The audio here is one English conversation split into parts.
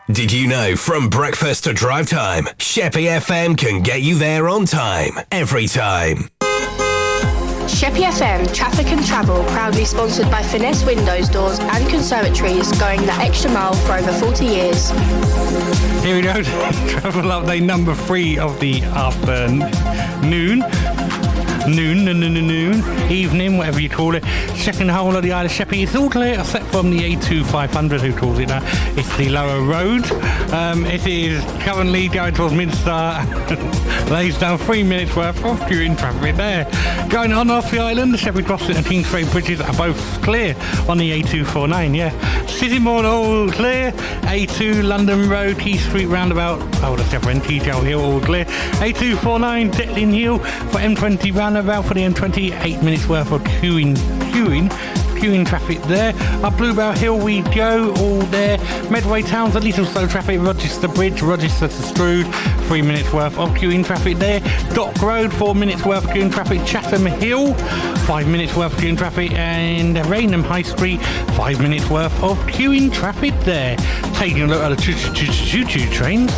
Did you know from breakfast to drive time, Sheppey FM can get you there on time, every time. Sheppey FM Traffic and Travel, proudly sponsored by Finesse Windows, Doors and Conservatories, going the extra mile for over 40 years. Here we go, travel update number 3 of the afternoon. Noon, evening, whatever you call it. Second hole of the Isle of Sheppey. It's all clear except from the A2 500, who calls it that. It's the lower road. It is currently going towards Minster. Lays down 3 minutes worth of queuing traffic there. Going on off the island, the Sheppey Crossing and Kingsway bridges are both clear on the A249, yeah. Sittingbourne all clear. A2 London Road, Key Street roundabout. Oh, that's different. Teachout Hill all clear. A249 Detlin Hill for M20 roundabout for the M20. 8 minutes worth of queuing traffic there. Up Bluebell Hill we go, all there. Medway Towns, a little slow traffic. Rochester Bridge, Rochester to Strood, 3 minutes worth of queuing traffic there. Dock Road, 4 minutes worth of queuing traffic. Chatham Hill, 5 minutes worth of queuing traffic. And Rainham High Street, 5 minutes worth of queuing traffic there. Taking a look at the choo-choo trains.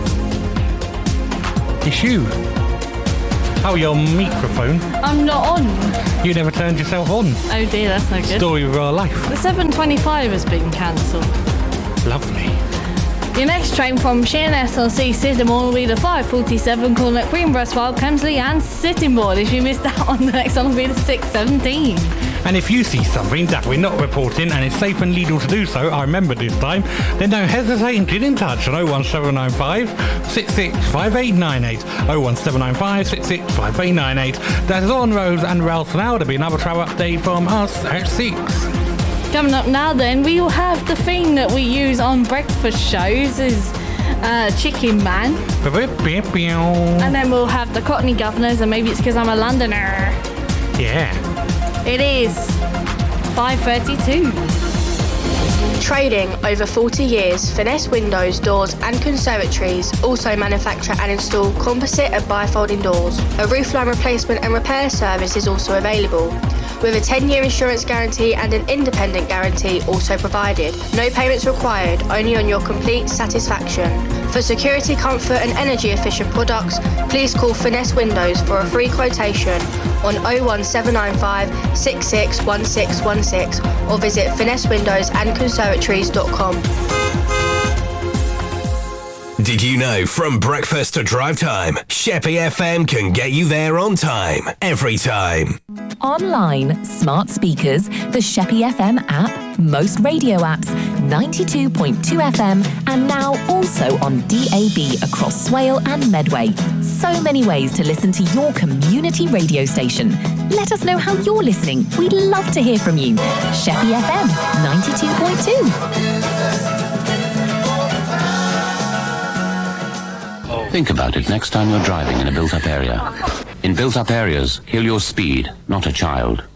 It's you. Oh, your microphone. I'm not on. You never turned yourself on. Oh dear, that's no good. Story of our life. The 7:25 has been cancelled. Lovely. Your next train from Sheerness on Sea Sittingbourne will be the 5:47 calling at Queenborough, Swale, Kemsley and Sittingbourne. If you missed that one, the next one will be the 6:17. And if you see something that we're not reporting and it's safe and legal to do so, I remember this time, then don't hesitate and get in touch on 01795 665898. 01795 665898. That's on roads and rails for now. There'll be another travel update from us at 6. Coming up now then, we will have the thing that we use on breakfast shows is Chicken Man. And then we'll have the Cockney Governors, and maybe it's because I'm a Londoner. Yeah. It is 5:32. Trading over 40 years, Finesse Windows, Doors and Conservatories also manufacture and install composite and bifolding doors. A roofline replacement and repair service is also available, with a 10-year insurance guarantee and an independent guarantee also provided. No payments required, only on your complete satisfaction. For security, comfort and energy efficient products, please call Finesse Windows for a free quotation on 01795 661616 or visit finessewindowsandconservatories.com. Did you know from breakfast to drive time, Sheppey FM can get you there on time, every time. Online, smart speakers, the Sheppey FM app, most radio apps, 92.2 FM, and now also on DAB across Swale and Medway. So many ways to listen to your community radio station. Let us know how you're listening. We'd love to hear from you. Sheppey FM 92.2. Think about it next time you're driving in a built-up area. In built-up areas, kill your speed, not a child.